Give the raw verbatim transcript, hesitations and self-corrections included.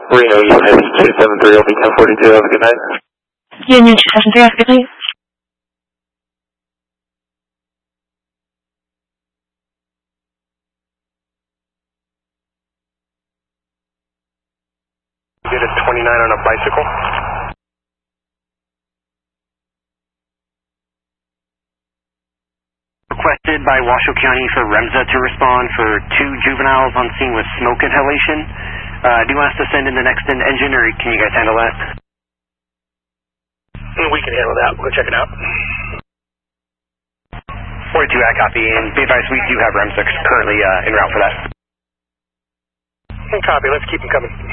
Reno, United two seven three, L B ten forty-two, have a good night. Union two seven three, have a good night. Unit twenty-nine on a bicycle. Requested by Washoe County for REMSA to respond for two juveniles on scene with smoke inhalation. Uh, do you want us to send in the next in engine, or can you guys handle that? We can handle that. We'll go check it out. forty-two, I copy, and be advised, we do have REMSA currently uh, en route for that. Copy. Let's keep them coming.